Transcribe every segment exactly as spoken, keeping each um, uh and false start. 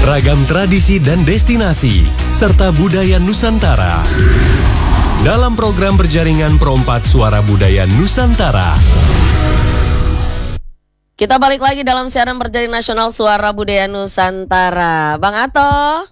Ragam tradisi dan destinasi, serta budaya Nusantara. Dalam program berjaringan Perompak Suara Budaya Nusantara. Kita balik lagi dalam siaran berjaringan nasional Suara Budaya Nusantara. Bang Ato.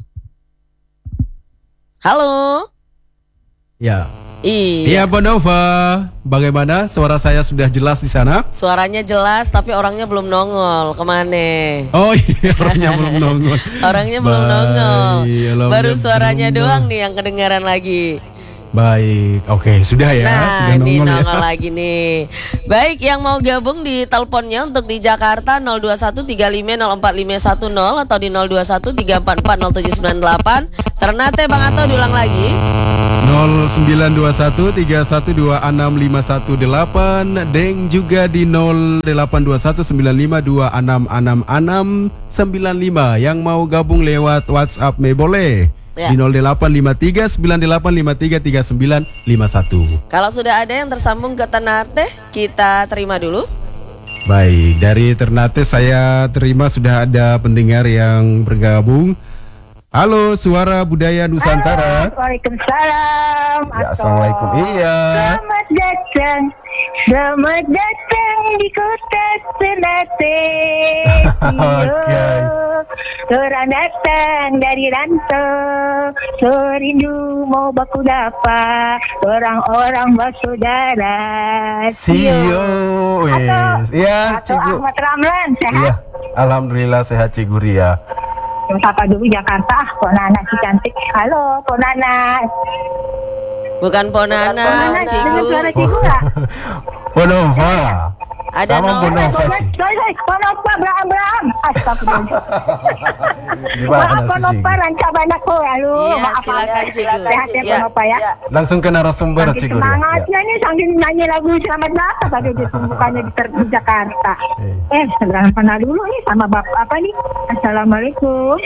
Halo. Ya. Iya. Iya, Bonova. Bagaimana? Suara saya sudah jelas di sana? Suaranya jelas, tapi orangnya belum nongol. Kemana? Oh iya, orangnya belum nongol. Orangnya belum nongol. Baik, Baru suaranya belum doang nongol. nih yang kedengaran lagi. Baik, oke, sudah ya. Nah, sudah ini nongol, nongol ya. lagi nih. Baik, yang mau gabung di teleponnya untuk di Jakarta nol dua satu tiga lima nol empat lima satu nol atau di nol dua satu tiga empat empat nol tujuh sembilan delapan. Ternate Bang Ato diulang lagi. nol sembilan dua satu tiga satu dua enam lima satu delapan, Deng juga di nol delapan dua satu sembilan lima dua enam enam enam sembilan lima. Yang mau gabung lewat WhatsApp me boleh Ya. di nol delapan lima tiga sembilan delapan lima tiga tiga sembilan lima satu. Kalau sudah ada yang tersambung ke Ternate, kita terima dulu. Baik, dari Ternate saya terima sudah ada pendengar yang bergabung. Halo, Suara Budaya Nusantara. Halo, Waalaikumsalam. Ya, Assalamualaikum. Iya. Selamat datang, selamat datang di kota Ternate. Oke. Orang datang dari rantau, serindu mau baku dapa, orang-orang bersaudara. Sio, wes. Iya, Atau Cikgu. Ahmad Ramlan, sehat? Iya, alhamdulillah sehat Cikgu Ria. Sapa dulu Jakarta, Pok Nana si cantik. Halo, Pok Nana. Bukan Ponana, Pok Nana, dengar Cigu. suara Cigu nggak? Bonova. Ada Sama nomor. Bonova, Sorry, Ci. sorry, sorry. Ponova, Abraham, Abraham. Astagfirullah. Gimana Maaf, sih, Ponova, Cikgu? rancang banyak kok. Aduh, Iya, maaf. silakan, Cigu. Sehat ya, Ya. Ponova ya. Langsung ke narasumber Saking Cikgu Ria. semangatnya nih, sambil nyanyi lagu Selamat Datang tadi bukannya di, Ter- di Jakarta. Eh. Eh, segera kenal dulu nih sama Bapak apa nih? Assalamualaikum.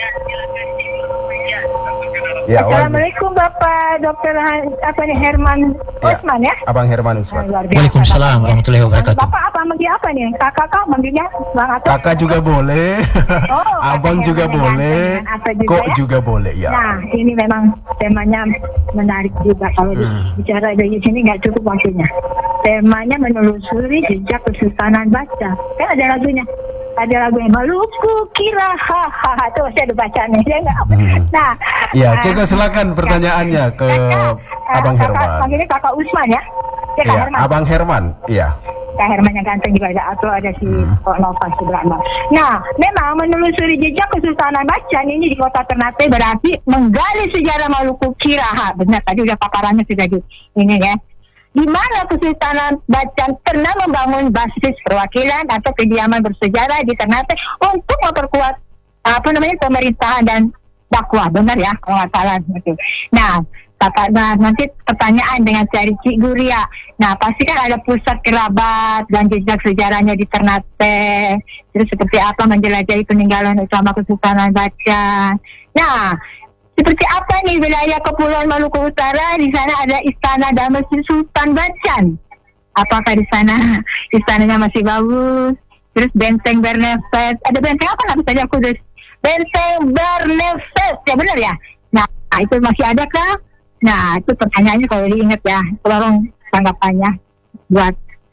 Ya, wajib. Assalamualaikum Bapak Dokter Han- apa nih Herman Ya, Osman ya? Abang Herman Ah, Usman. luar biasa, Waalaikumsalam Bapak. warahmatullahi wabarakatuh. Bapak apa manggil apa nih? Kakak kau manggilnya Bang Ato? Kakak juga boleh. Oh, Abang kakak juga Herman boleh. yang ganteng, Ato juga Kok ya? juga boleh ya. Nah, ini memang temanya menarik juga kalau Hmm. bicara dari sini nggak cukup waktunya. Temanya menelusuri jejak Kesultanan Bacan. Kan ada lagunya. Ada lagu yang Maluku kira hahaha itu saya udah baca nih ya nggak? Hmm. Nah, Ya, ah, coba silakan pertanyaannya ke kakak, ah, Abang kakak, Herman. Panggilnya Kakak Usman ya? Ya, Kak Iya, Herman. Abang Herman. Iya. Kak Herman yang ganteng juga ada atau ada si Hmm. Kok Nova Subrahman. Nah, memang menelusuri jejak Kesultanan Bacan ini di kota Ternate berarti menggali sejarah Maluku Kiraha. Benar tadi udah paparannya sudah di ini ya. Di mana Kesultanan Bacan pernah membangun basis perwakilan atau kediaman bersejarah di Ternate untuk memperkuat apa namanya pemerintahan dan dakwah, benar ya kalau nggak salah gitu. Nah, kakak, nah, nanti pertanyaan dengan cari Cikgu Ria. Nah, pasti kan ada pusat kerabat dan jejak sejarahnya di Ternate. Terus seperti apa menjelajahi peninggalan utama Kesultanan Bacan. Nah, seperti apa nih wilayah Kepulauan Maluku Utara? Di sana ada Istana dan Masjid Sultan Bacan. Apakah di sana istananya masih bagus? Terus benteng Bernefes. Ada benteng apa nanti tadi aku udah benteng Bernefes. Ya benar ya? Nah, itu masih ada kah? Nah, itu pertanyaannya kalau diingat ya. Tolong tanggapannya buat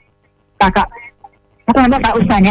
kakak. Apa namanya Kak Usman ya?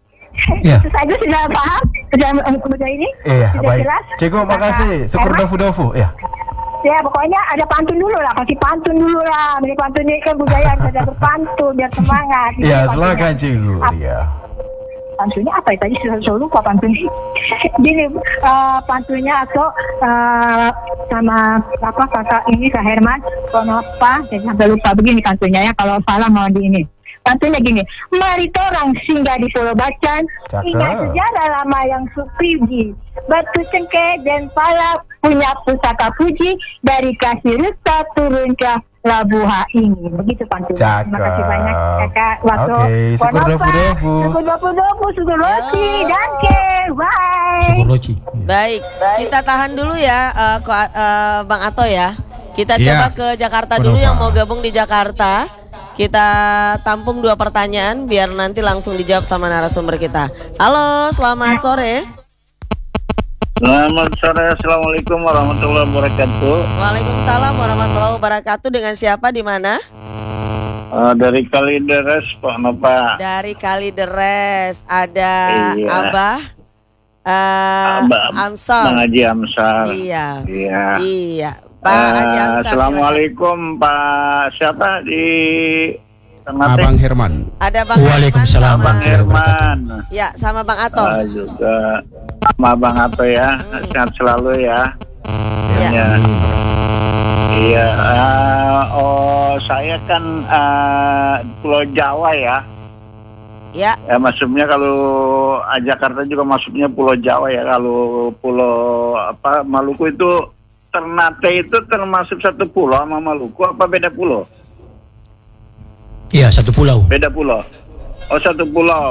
Ya. Itu saja sudah paham? Sudah kemudian ini? Iya, Sudah baik. jelas? Cikgu, makasih. Syukur Herman? dofu-dofu. Ya. Ya pokoknya ada pantun dulu lah, kasih pantun dulu lah. Ini pantun ini kan budaya ada berpantun biar semangat. Ini Iya, pantunnya. silakan Cikgu Ap- Ria. Pantunnya apa ya tadi sudah selalu lupa pantunnya. Gini uh, pantunnya atau uh, sama apa kakak ini Kak Herman, Konova, saya sampai lupa begini pantunnya ya kalau salah mau di ini. Pantunnya gini, mari torang singgah di Pulau Bacan, Cakep. ingat sejarah lama yang supriji. Batu cengkeh dan pala punya pusaka puji, dari kasih rusa turun ke Labuha ini. Begitu pantunnya. Terima kasih Cakep. banyak kakak. Waktu Oke, syukur Konova, dofu-dofu. syukur dofu-dofu, syukur roci, Ya. danke, bye. Syukur Loci. Baik, kita tahan dulu ya eh, Ko- eh, Bang Ato ya. Kita Iya. coba ke Jakarta dulu Kenapa? yang mau gabung di Jakarta. Kita tampung dua pertanyaan biar nanti langsung dijawab sama narasumber kita. Halo, selamat sore. Selamat sore, Assalamualaikum warahmatullahi wabarakatuh. Waalaikumsalam warahmatullahi wabarakatuh. Dengan siapa di mana? Uh, dari Kalideres, Pak Nova. Dari Kalideres ada Iya. Abah uh, Abah, Amsal. Bang Haji Amsal. Iya. Iya. Iya. Pak Uh, Haji Amsal. Assalamualaikum Pak siapa di Ternate? Abang Herman. Ada Bang Waalaikumsalam, Herman Bang sama, Herman. ya sama Bang Ato. Uh, juga sama Bang Ato ya. Hmm. Sehat selalu ya. Ya. Ya. Iya. Uh, oh saya kan uh, Pulau Jawa ya. Ya. Ya masuknya kalau ah, Jakarta juga masuknya Pulau Jawa ya. Kalau Pulau apa Maluku itu Ternate itu termasuk satu pulau sama Maluku apa beda pulau? Iya, satu pulau. Beda pulau. Oh satu pulau.